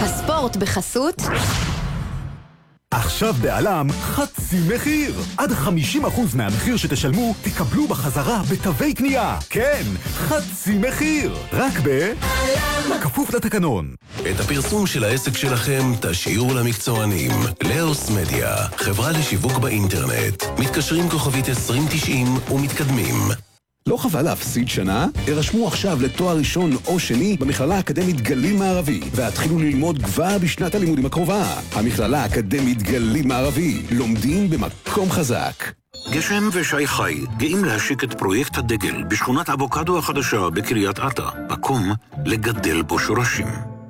הספורט בחסות עכשיו בעלם חצי מחיר. עד 50% מהמחיר שתשלמו תקבלו בחזרה בתווי קנייה. כן, חצי מחיר. רק בעלם. כפוף לתקנון. את הפרסום של העסק שלכם תשאירו למקצוענים. לאוס מדיה, חברה לשיווק באינטרנט. מתקשרים כוכבית 2090 ומתקדמים. לא חבל להפסיד שנה? הרשמו עכשיו לתואר ראשון או שני במכללה האקדמית גליל מערבי והתחילו ללמוד כבר בשנת הלימודים הקרובה. המכללה האקדמית גליל מערבי, לומדים במקום חזק. גשם ושי חי גאים להשיק את פרויקט הדגל בשכונת אבוקדו החדשה בקריית אתא, מקום לגדל בו שורשים.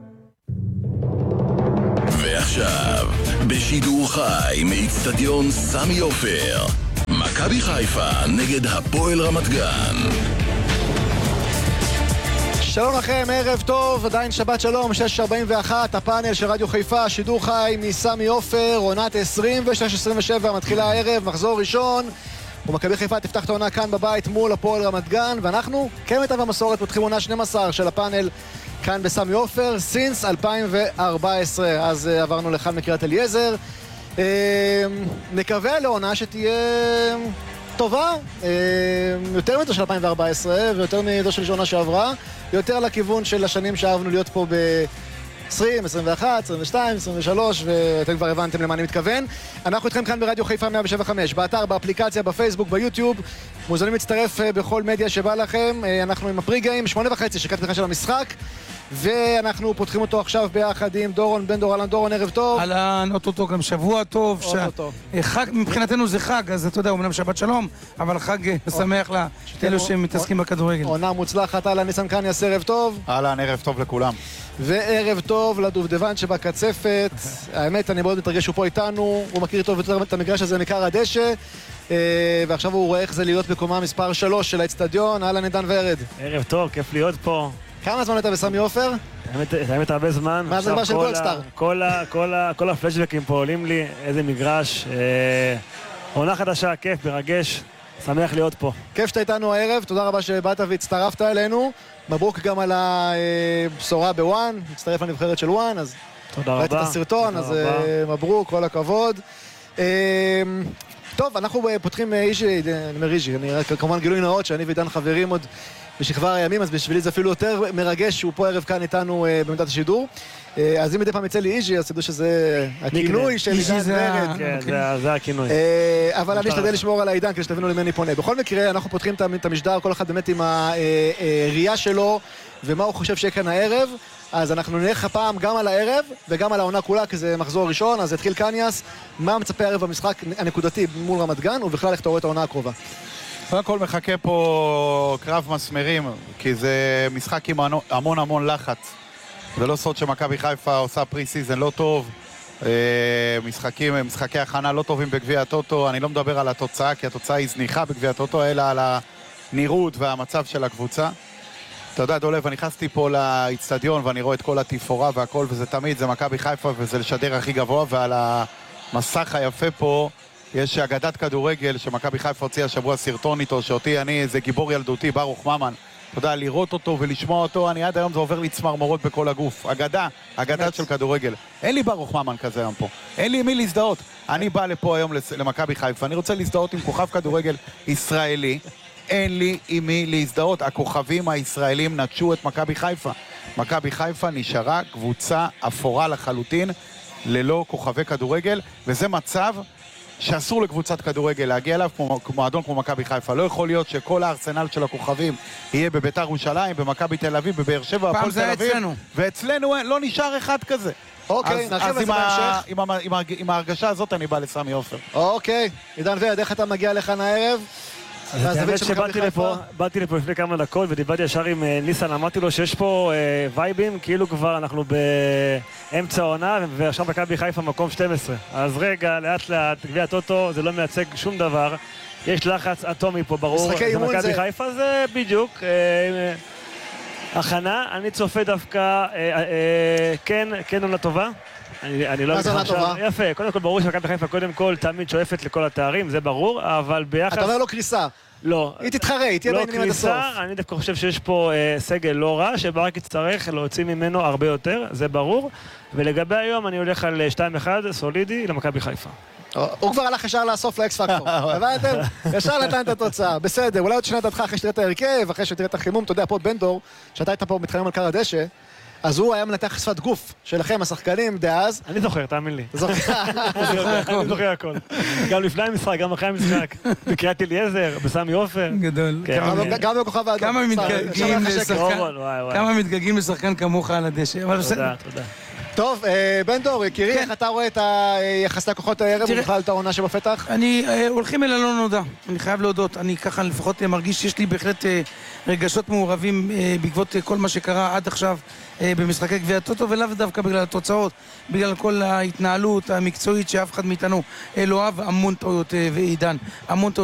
ועכשיו, בשידור חי מאצטדיון סמי עופר, מכבי חיפה נגד הפועל רמת גן. שלום לכם, ערב טוב, עדיין שבת שלום, 6:41, הפאנל של רדיו חיפה, שידור חי מסמי עופר, עונת 26-27, מתחילה הערב, מחזור ראשון, ומכבי חיפה תפתח את העונה כאן בבית מול הפועל רמת גן, ואנחנו, כמיטב המסורת, פותחים עונה 12 של הפאנל כאן בסמי עופר, סינס 2014, אז עברנו לכאן מקריית אליעזר, נקווה לעונה שתהיה טובה, יותר מזו של 2014 ויותר מזו של שנה שעברה, יותר לכיוון של השנים שאהבנו להיות פה ב-20, 21, 22, 23, ואתם כבר הבנתם למה אני מתכוון. אנחנו איתכם כאן ברדיו חיפה 175, באתר, באפליקציה, בפייסבוק, ביוטיוב, מוזמנים להצטרף בכל מדיה שבא לכם. אנחנו עם הפרי-גיים, 8:30, שקת פתיחה של המשחק, ואנחנו פותחים אותו עכשיו ביחד עם דורון בן דור. אהלן דורון, ערב טוב. אהלן, אותו גם שבוע טוב. חג, מבחינתנו זה חג, אז אתה יודע, אומנם שבת שלום, אבל חג שמח לאלו שמתעסקים בכדורגל. עונה מוצלחת. אהלן ניסן קניאס, ערב טוב. אהלן, ערב טוב לכולם. וערב טוב לדובדבן שבקצפת. האמת, אני מאוד מתרגש שהוא פה איתנו, הוא מכיר טוב יותר את המגרש הזה מקר הדשא, ועכשיו הוא רואה איך זה להיות בקומה מספר 3 של האצטדיון. אהלן עידן ורד. ערב טוב, כיף להיות פה. כמה זמן אתה בסמי עופר? האמת הרבה זמן. מה זה כבר של גולדסטאר? כל הפלשבקים פה עולים לי, איזה מגרש. עונה חדשה, כיף, מרגש, שמח להיות פה. כיף שאתה איתנו הערב, תודה רבה שבאת והצטרפת אלינו. מברוק גם על הבשורה בוואן, מצטרף לנבחרת של וואן, אז תודה רבה. ראית את הסרטון, אז מברוק, כל הכבוד. טוב, אנחנו פותחים אישי, אני אומר אישי, אני כמובן גילוי נאות שאני ועידן חברים עוד בשכבר הימים, אז בשבילי זה אפילו יותר מרגש שהוא פה ערב כאן איתנו בעמדת השידור. אז אם מדי פעם יצא לי אישי, אז תדעו שזה הכינוי של עידן ורד. כן, זה הכינוי. אבל אני אשתדל לשמור על העידן כדי שתבינו למי אני פונה. בכל מקרה, אנחנו פותחים את המשדר, כל אחד באמת עם הראייה שלו ומה הוא חושב שיהיה כאן הערב. אז אנחנו נלך הפעם גם על הערב וגם על העונה כולה, כי זה מחזור ראשון. אז התחיל קניאס, מה מצפה הערב במשחק הנקודתי מול רמת גן, ובכלל איך אתה רואה את העונה הקרובה? קודם כל מחכה פה קרב מסמרים, כי זה משחק עם המון לחץ. זה לא סוד שמכבי חיפה עושה פרי סיזן לא טוב, משחקי הכנה לא טובים בגביע הטוטו. אני לא מדבר על התוצאה, כי התוצאה היא זניחה בגביע הטוטו, אלא על הנראות והמצב של הקבוצה. אתה יודע דולב, אני נכנסתי פה לאצטדיון ואני רואה את כל התפאורה והכל, וזה תמיד, זה מכבי חיפה וזה לשדר הכי גבוה, ועל המסך היפה פה יש אגדת כדורגל שמכבי חיפה הוציאה השבוע סרטון איתו, שאותי זה גיבור ילדותי, ברוך ממן. אתה יודע, לראות אותו ולשמוע אותו, אני עד היום זה עובר לי צמרמורות בכל הגוף. אגדה של כדורגל. אין לי ברוך ממן כזה היום פה. אין לי עם מי להזדהות. אני בא לפה היום למכבי חיפה, אני רוצה להזדהות עם כוכב כדורגל ישראלי. אין לי עם מי להזדהות. הכוכבים הישראלים נטשו את מכבי חיפה. מכבי חיפה נשארה קבוצה אפורה לחלוטין, ללא כוכבי כדורגל, וזה מצב שאסור לקבוצת כדורגל להגיע אליו כמו מועדון כמו מכבי חיפה. לא יכול להיות שכל הארסנל של הכוכבים יהיה בביתר ירושלים, במכבי תל אביב, בבאר שבע, הפועל תל אביב. ואצלנו לא נשאר אחד כזה. אוקיי, נרחיב את זה בהמשך. עם ההרגשה הזאת אני בא לסמי עופר. אוקיי, עידן ורד, איך אתה מגיע לכאן הערב? אז האמת שבאתי לפה לפני כמה דקות ודיברתי ישר עם ניסן, אמרתי לו שיש פה וייבים, כאילו כבר אנחנו באמצע העונה ועכשיו מכבי חיפה מקום 12. אז רגע, לאט לאט, גביע הטוטו זה לא מייצג שום דבר, יש לחץ אטומי פה, ברור. מכבי חיפה זה בדיוק הכנה, אני צופה דווקא כן עונה טובה. מה זה עונה טובה? יפה, קודם כל ברור שמכבי חיפה קודם כל תמיד שואפת לכל התארים, זה ברור, אבל ביחס... אתה אומר לו קריסה. לא. היא תתחרה, היא תהיה בעניינים עד הסוף. לא קריסה, אני דווקא חושב שיש פה סגל לא רע, שברק יצטרך להוציא ממנו הרבה יותר, זה ברור. ולגבי היום אני הולך על 2-1 סולידי למכבי חיפה. הוא כבר הלך ישר לאסוף לאקס פקטור. הבנתם? ישר נתן את התוצאה. בסדר, אולי עוד שנה דעתך אחרי שתראה את ההרכב, אחרי שתראה את החימום, אתה יודע, פה בן דור, שאתה היית פה מתחמם על קר הדשא, אז הוא היה מנתח שפת גוף שלכם, השחקנים, דאז. אני זוכר, תאמין לי. זוכר. אני זוכר הכל. גם לפני המשחק, גם אחרי המשחק. בקריית אליעזר, בסמי עופר. גדול. גם בכוכב האדום. כמה מתגעגעים לשחקן כמוך על הדשא. תודה, תודה. טוב, בן דור, יקירי, איך אתה רואה את יחסי הכוחות הערב ובכלל את העונה שבפתח? הולכים אל הלא נודע, אני חייב להודות, אני ככה לפחות מרגיש שיש לי בהחלט רגשות מעורבים בעקבות כל מה שקרה עד עכשיו במשחקי גביע הטוטו, ולאו דווקא בגלל התוצאות, בגלל כל ההתנהלות המקצועית שאף אחד מאיתנו לא אוהב, המון טעויות ועידן, המון טעויות.